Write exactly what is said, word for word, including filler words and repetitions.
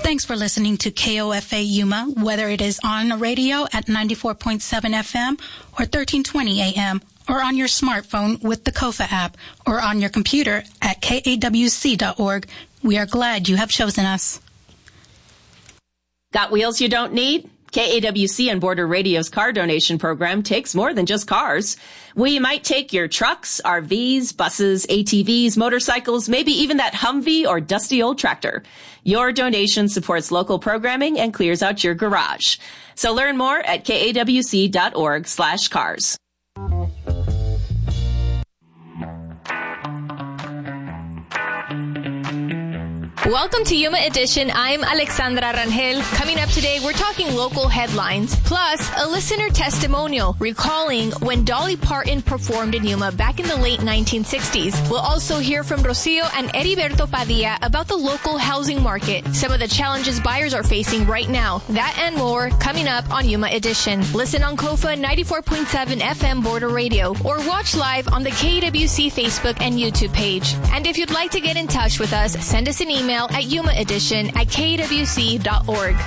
Thanks for listening to K O F A Yuma, whether it is on the radio at ninety-four point seven F M or thirteen twenty A M, or on your smartphone with the Kofa app, or on your computer at K A W C dot org. We are glad you have chosen us. Got wheels you don't need? K A W C and Border Radio's car donation program takes more than just cars. We might take your trucks, R Vs, buses, A T Vs, motorcycles, maybe even that Humvee or dusty old tractor. Your donation supports local programming and clears out your garage. So learn more at K A W C dot org slash cars. Welcome to Yuma Edition. I'm Alexandra Rangel. Coming up today, we're talking local headlines, plus a listener testimonial recalling when Dolly Parton performed in Yuma back in the late nineteen sixties. We'll also hear from Rocio and Heriberto Padilla about the local housing market, some of the challenges buyers are facing right now. That and more coming up on Yuma Edition. Listen on Kofa ninety-four point seven F M Border Radio or watch live on the K A W C Facebook and YouTube page. And if you'd like to get in touch with us, send us an email at Yuma Edition at K W C dot org.